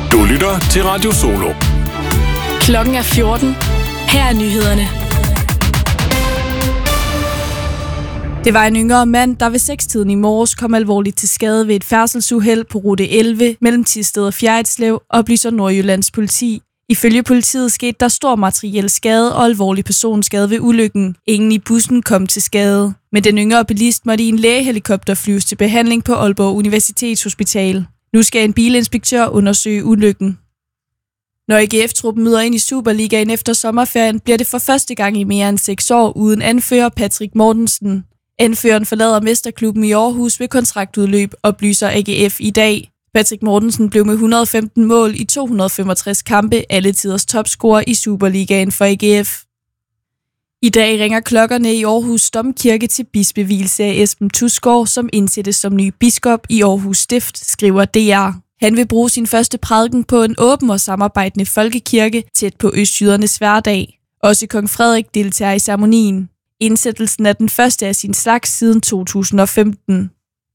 Du lytter til Radio Solo. Klokken er 14. Her er nyhederne. Det var en yngre mand, der ved 6-tiden i morges kom alvorligt til skade ved et færdselsuheld på rute 11 mellem Thisted og Fjerritslev, oplyser Nordjyllands politi. Ifølge politiet skete der stor materiel skade og alvorlig personskade ved ulykken. Ingen i bussen kom til skade. Men den yngre bilist måtte i en lægehelikopter flyves til behandling på Aalborg Universitetshospital. Nu skal en bilinspektør undersøge ulykken. Når AGF-truppen møder ind i Superligaen efter sommerferien, bliver det for første gang i mere end 6 år uden anfører Patrick Mortensen. Anføreren forlader mesterklubben i Aarhus ved kontraktudløb, oplyser AGF i dag. Patrick Mortensen blev med 115 mål i 265 kampe alle tiders topscorer i Superligaen for AGF. I dag ringer klokkerne i Aarhus Domkirke til bispevielse af Esben Tusgaard, som indsættes som ny biskop i Aarhus Stift, skriver DR. Han vil bruge sin første prædiken på en åben og samarbejdende folkekirke tæt på østjydernes hverdag. Også kong Frederik deltager i ceremonien. Indsættelsen er den første af sin slags siden 2015.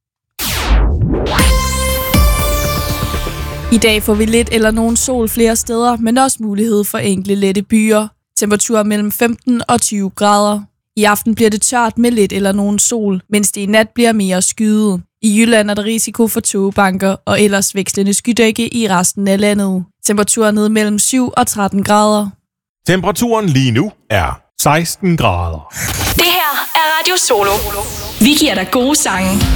I dag får vi lidt eller nogen sol flere steder, men også mulighed for enkle lette byer. Temperaturer mellem 15 og 20 grader. I aften bliver det tørt med lidt eller nogen sol, mens det i nat bliver mere skyet. I Jylland er der risiko for tågebanker og ellers vekslende skydække i resten af landet. Temperaturer ned mellem 7 og 13 grader. Temperaturen lige nu er 16 grader. Det her er Radio Solo. Vi giver dig gode sange.